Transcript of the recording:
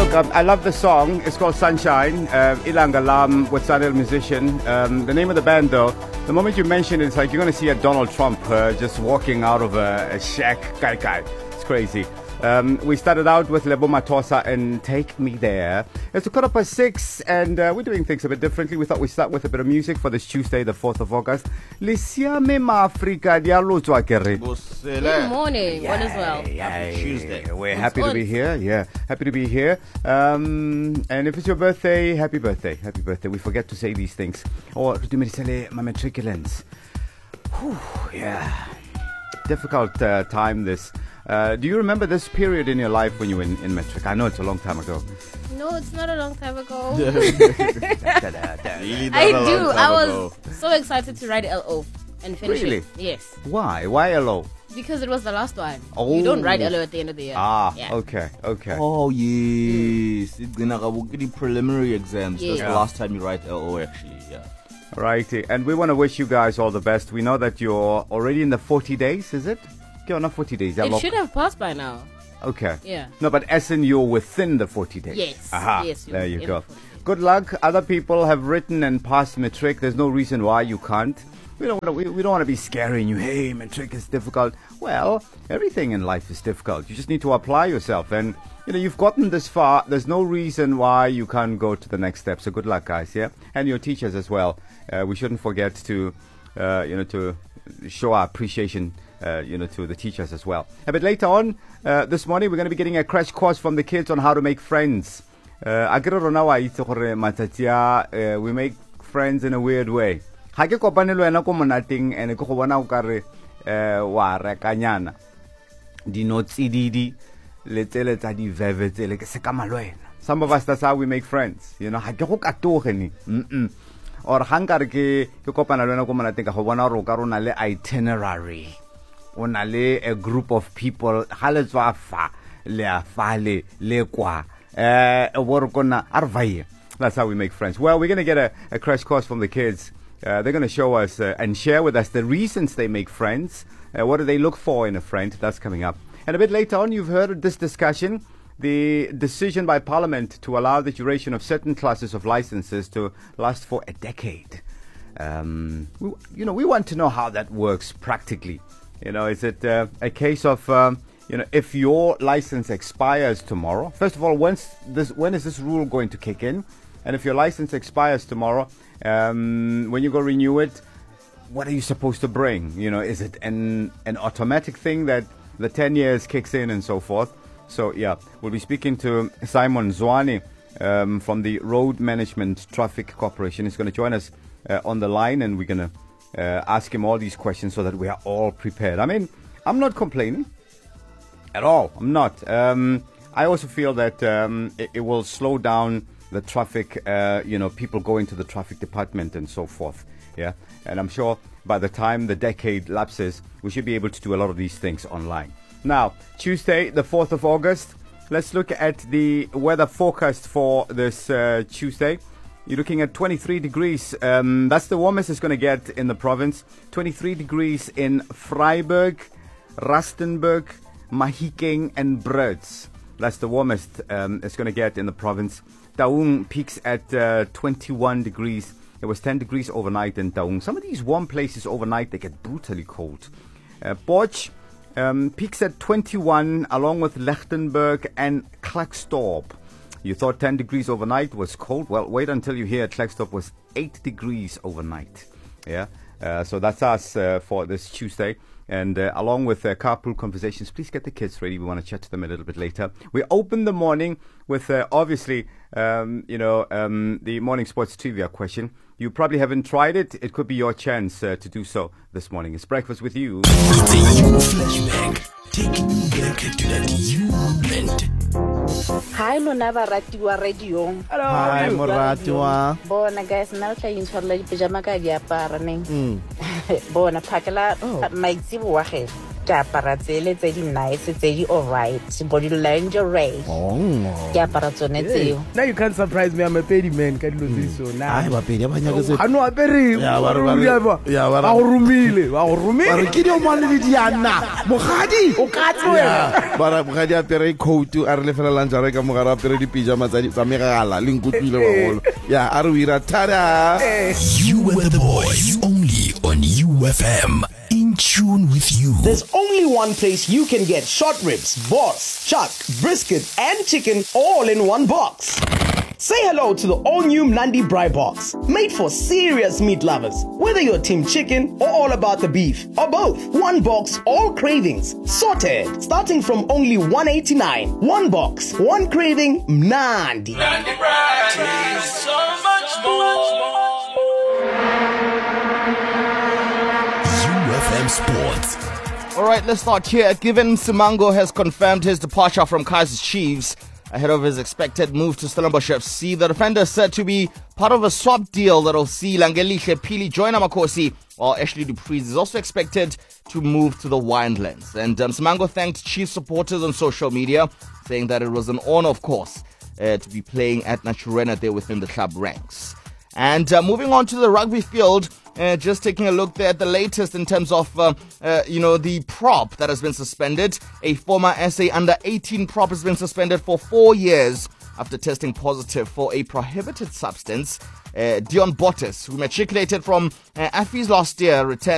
I love the song. It's called Sunshine. Ilanga Lam with Sanel Musician. The name of the band, though, the moment you mention it, it's like you're going to see a Donald Trump just walking out of a shack. Kai. It's crazy. We started out with Lebo Matosa and Take Me There. It's a 6:15, and we're doing things a bit differently. We thought we'd start with a bit of music for this Tuesday, the 4th of August. Lisiame ma Afrika dialotswa kere. Good morning, one as well. Happy Tuesday. We're happy to be here. Yeah, happy to be here. And if it's your birthday, happy birthday. Happy birthday. We forget to say these things. Or my matriculants. Yeah. Difficult time this. Do you remember this period in your life when you were in matric? I know it's a long time ago. No, it's not a long time ago. Really I do. I was so excited to write LO and finish Really? it. Yes. Why? Why LO? Because it was the last one. Oh. You don't write LO at the end of the year. Yeah. Okay. Oh, yes. It's the preliminary exams. That's Yeah. the last time you write LO, actually. Yeah. Righty. And we want to wish you guys all the best. We know that you're already in the 40 days, is it? Okay, not 40 days. It should have passed by now. Okay. Yeah. No, but as in you're within the 40 days. Yes. Aha. Yes. There you in go. the 40 days. Good luck. Other people have written and passed matric. There's no reason why you can't. We don't want to be scaring you. Hey, matric is difficult. Well, everything in life is difficult. You just need to apply yourself. And, you've gotten this far. There's no reason why you can't go to the next step. So good luck, guys, yeah? And your teachers as well. We shouldn't forget to, to show our appreciation, to the teachers as well. A bit later on, this morning, we're going to be getting a crash course from the kids on how to make friends. We make friends in a weird way. Ha ke kopane le wena ko monating ene ke go bona o kare wa rekanyana dinotsididi le tsele tsa di veve tsele ke se ka malwena. Some of us, that's how we make friends. Ha ke go katoge ni. Or hankare ke kopana le wena ko monating ka go bona ro ka rona le itinerary. Ona le a group of people ha le tswa fa le a fa le kwa that's how we make friends. Well, we're going to get a crash course from the kids. They're going to show us and share with us the reasons they make friends. What do they look for in a friend? That's coming up. And a bit later on, you've heard this discussion, the decision by Parliament to allow the duration of certain classes of licenses to last for a decade. We want to know how that works practically. Is it a case of, if your license expires tomorrow? First of all, when is this rule going to kick in? And if your license expires tomorrow, when you go renew it, what are you supposed to bring? Is it an automatic thing that the 10 years kicks in and so forth? So, yeah, we'll be speaking to Simon Zwane from the Road Management Traffic Corporation. He's going to join us on the line, and we're going to ask him all these questions so that we are all prepared. I mean, I'm not complaining at all. I'm not. I also feel that it will slow down the traffic, people going to the traffic department and so forth. Yeah. And I'm sure by the time the decade lapses, we should be able to do a lot of these things online. Now, Tuesday, the 4th of August, let's look at the weather forecast for this Tuesday. You're looking at 23 degrees. That's the warmest it's going to get in the province. 23 degrees in Vryburg, Rustenburg, Mahikeng and Brits. That's the warmest it's going to get in the province. Taung peaks at 21 degrees. It was 10 degrees overnight in Taung. Some of these warm places overnight, they get brutally cold. Potch peaks at 21 along with Lichtenburg and Klerksdorp. You thought 10 degrees overnight was cold? Well, wait until you hear Klerksdorp was 8 degrees overnight. Yeah. So that's us for this Tuesday. And along with carpool conversations, please get the kids ready. We want to chat to them a little bit later. We open the morning with, obviously, the morning sports trivia question. You probably haven't tried it. It could be your chance to do so this morning. It's breakfast with you. It's a you flashback. Taking you back to that you moment. Hi, Lona Baratiwa Radio. Hello. Hi, Moratiwa. Bona guys, now trying to like pajama ka diapara neng. Bona phakela maitsibo wa ge. ke apara tsele tse di nice tse di alright body lingerie ke apara tsone tseo. Now you can't surprise me, I'm a petty man ka dilo tse so na Ai ba pedi ba nyaka se. ha no apere Ya, ba re- ba go rumile Ba re ke di o mane le diana. Mogadi. o ka tswe Bara mogadi a pere coat a re lefela lanjare ka mogara a pere di pijama tsa megala le nkutlwile ba golo. Ya a re wira tada. You and the boys, only on UFM. In tune with you. There's only one place you can get short ribs, boss, chuck, brisket, and chicken all in one box. Say hello to the all-new Mnandi Braai Box, made for serious meat lovers. Whether you're team chicken or all about the beef, or both, one box, all cravings, sorted, starting from only $189. One box, one craving, Mnandi. UFM Sports. All right, let's start here. Given Simango has confirmed his departure from Kaizer Chiefs ahead of his expected move to Stellenbosch FC, the defender is said to be part of a swap deal that will see Langelihle Pili join Amakosi, while Ashley Dupreez is also expected to move to the Winelands. And Simango thanked Chiefs supporters on social media, saying that it was an honor, of course, to be playing at Naturena there within the club ranks. And moving on to the rugby field, just taking a look there at the latest in terms of, the prop that has been suspended. A former SA under-18 prop has been suspended for 4 years after testing positive for a prohibited substance. Dion Bottas, who matriculated from AFIS last year, returned